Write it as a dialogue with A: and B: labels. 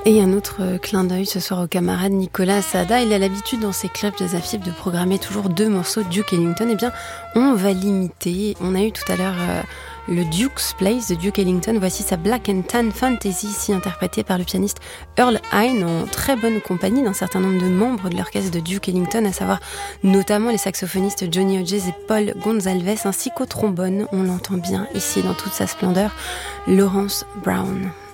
A: Et un autre clin d'œil ce soir au camarade Nicolas Assada. Il a l'habitude dans ses clubs jazz afib de programmer toujours 2 morceaux de Duke Ellington. Eh bien, on va l'imiter. On a eu tout à l'heure le Duke's Place de Duke Ellington. Voici sa Black and Tan Fantasy, ici interprétée par le pianiste Earl Hine en très bonne compagnie d'un certain nombre de membres de l'orchestre de Duke Ellington, à savoir notamment les saxophonistes Johnny Hodges et Paul Gonsalves, ainsi qu'au trombone, on l'entend bien ici dans toute sa splendeur, Lawrence Brown.